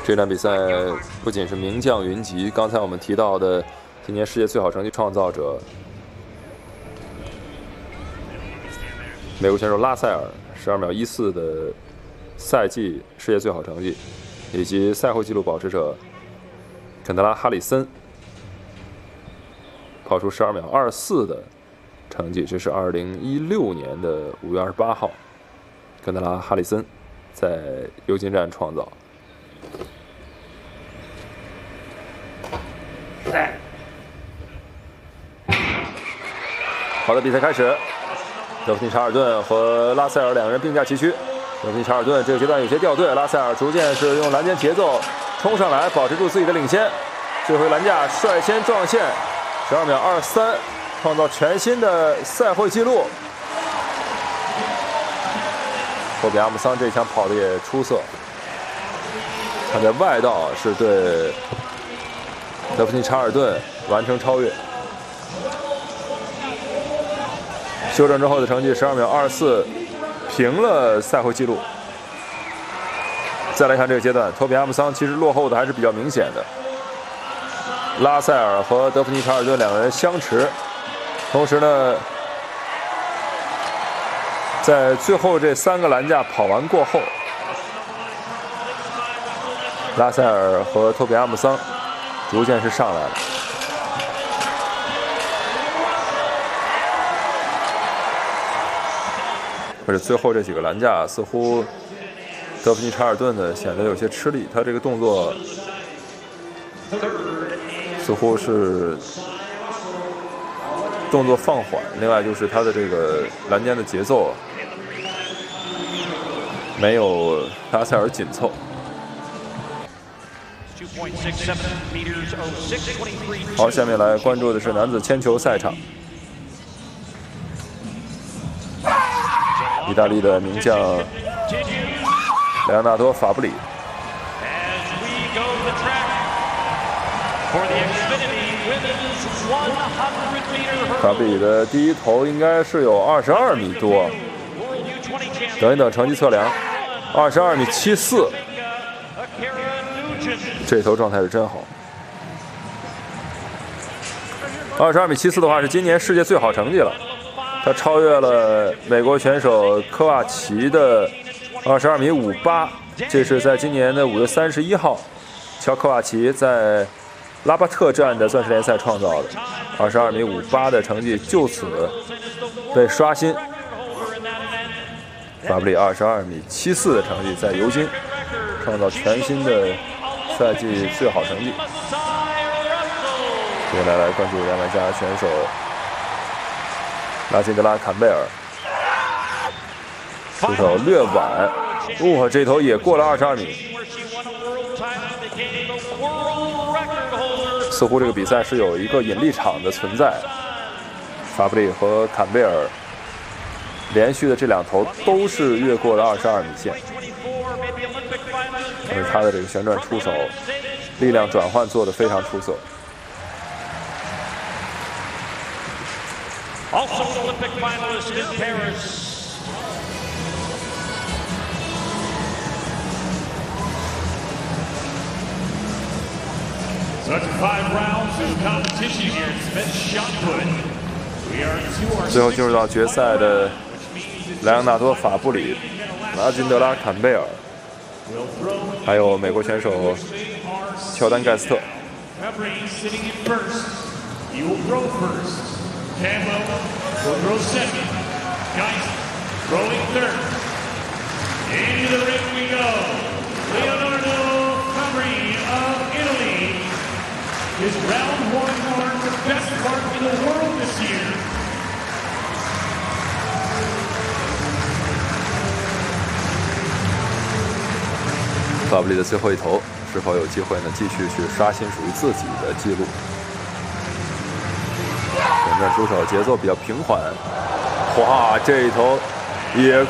这场比赛不仅是名将云集，刚才我们提到的今年世界最好成绩创造者美国选手拉塞尔12秒14的赛季世界最好成绩，以及赛后纪录保持者肯德拉·哈里森跑出12秒24的成绩，这是2016年的5月28号，肯德拉·哈里森在尤金站创造。好的，比赛开始。德弗尼·查尔顿和拉塞尔两人并驾齐驱。德弗尼·查尔顿这个阶段有些掉队，拉塞尔逐渐是用栏间节奏冲上来，保持住自己的领先。这回栏架率先撞线，12秒23，创造全新的赛会纪录。托比·阿姆桑这一枪跑得也出色，他在外道是对德弗尼·查尔顿完成超越。修正之后的成绩12秒24，平了赛会纪录。再来看这个阶段，托比·阿姆桑其实落后的还是比较明显的。拉塞尔和德弗尼·查尔顿两个人相持，同时呢，在最后这3个栏架跑完过后，拉塞尔和托比·阿姆桑逐渐是上来了。可是最后这几个栏架似乎德弗尼·查尔顿的显得有些吃力，他这个动作似乎是动作放缓，另外就是他的这个栏间的节奏没有拉塞尔紧凑。好，下面来关注的是男子铅球赛场。意大利的名将莱昂纳多·法布里，法布里的第一投应该是有22米多，等一等成绩测量，22米74，这投状态是真好。22米74的话是今年世界最好成绩了。他超越了美国选手科瓦奇的22米58，这是在今年的5月31号，乔科瓦奇在拉巴特站的钻石联赛创造的22米58的成绩，就此被刷新。法布里22米74的成绩，在尤金创造全新的赛季最好成绩。接下来关注牙买加选手拉辛德拉·坎贝尔，出手略晚，这头也过了22米。似乎这个比赛是有一个引力场的存在。法布里和坎贝尔连续的这2投都是越过了22米线，但是他的这个旋转出手力量转换做得非常出色。 Also an Olympic finalist in Paris. So that's 5 rounds of competition here at Smith Shot Put. We are to our 最后进入到决赛的莱昂纳多·法布里、拉金德拉·坎贝尔，还有美国选手乔丹·盖斯特。 Cambo will throw second. Geist throwing third. Into the ring we go. Leonardo Camri of Italy is round 1 mark, the best mark in the world this year. 法布里的最后一投是否有机会呢？继续去刷新属于自己的记录。旋转出手节奏比较平缓，哇，这一投也